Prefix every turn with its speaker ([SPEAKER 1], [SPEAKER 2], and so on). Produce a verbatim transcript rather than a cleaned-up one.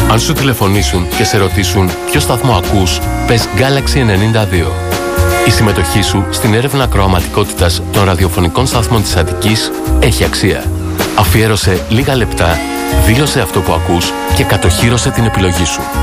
[SPEAKER 1] Αν σου τηλεφωνήσουν και σε ρωτήσουν ποιο σταθμό ακούς, πες Galaxy ενενήντα δύο. Η συμμετοχή σου στην έρευνα ακροαματικότητας των ραδιοφωνικών σταθμών της Αττικής έχει αξία. Αφιέρωσε λίγα λεπτά, δήλωσε αυτό που ακούς και κατοχύρωσε την επιλογή σου.